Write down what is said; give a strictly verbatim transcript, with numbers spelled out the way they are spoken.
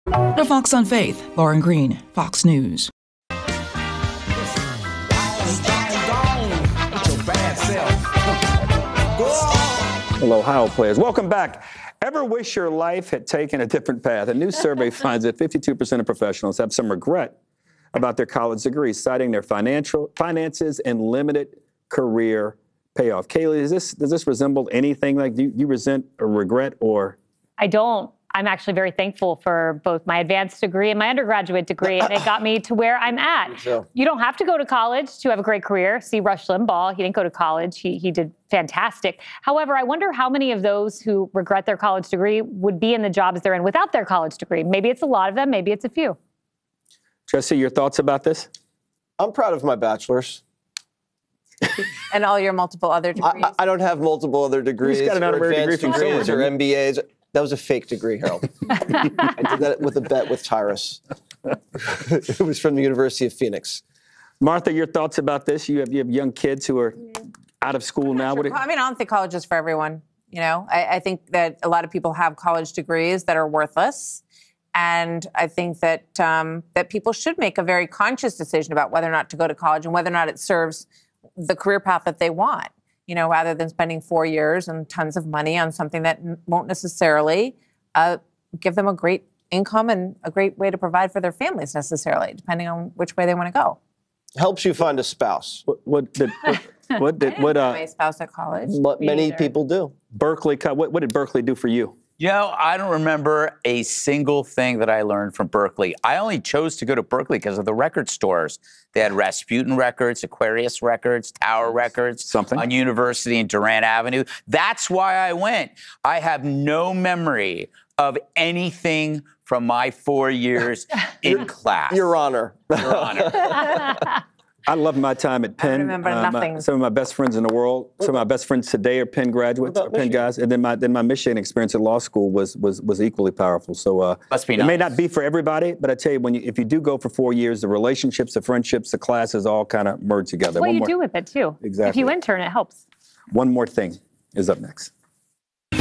The Fox on Faith, Lauren Green, Fox News. Hello, Ohio players. Welcome back. Ever wish your life had taken a different path? A new survey finds that fifty-two percent of professionals have some regret about their college degrees, citing their financial finances and limited career payoff. Kaylee, is this, does this resemble anything like do you, you resent or regret or? I don't. I'm actually very thankful for both my advanced degree and my undergraduate degree, and it got me to where I'm at. You don't have to go to college to have a great career. See Rush Limbaugh, he didn't go to college. He, he did fantastic. However, I wonder how many of those who regret their college degree would be in the jobs they're in without their college degree. Maybe it's a lot of them, maybe it's a few. Jesse, your thoughts about this? I'm proud of my bachelor's. And all your multiple other degrees? I, I don't have multiple other degrees. He's got an honorary degree from somewhere, or M B As. That was a fake degree, Harold. I did that with a bet with Tyrus. It was from the University of Phoenix. Martha, your thoughts about this? You have you have young kids who are out of school now. Sure. What I mean, I don't think college is for everyone. You know, I, I think that a lot of people have college degrees that are worthless. And I think that um, that people should make a very conscious decision about whether or not to go to college and whether or not it serves the career path that they want. You know, rather than spending four years and tons of money on something that won't necessarily uh, give them a great income and a great way to provide for their families necessarily, depending on which way they want to go. Helps you find a spouse. What, what did what, what did what uh? My spouse at college. What many either. people do. Berkeley, what what did Berkeley do for you? You know, I don't remember a single thing that I learned from Berkeley. I only chose to go to Berkeley because of the record stores. They had Rasputin Records, Aquarius Records, Tower Records, something on University and Durant Avenue. That's why I went. I have no memory of anything from my four years in class. Your Honor. Your Honor. I love my time at Penn. I remember uh, nothing. My, some of my best friends in the world. Some of my best friends today are Penn graduates, or Penn Michigan? guys. And then my then my Michigan experience at law school was was was equally powerful. So uh, Must be it nice. may not be for everybody, but I tell you, when you if you do go for four years, the relationships, the friendships, the classes all kind of merge together. What One you more, do with it too. Exactly. If you intern, it helps. One more thing is up next.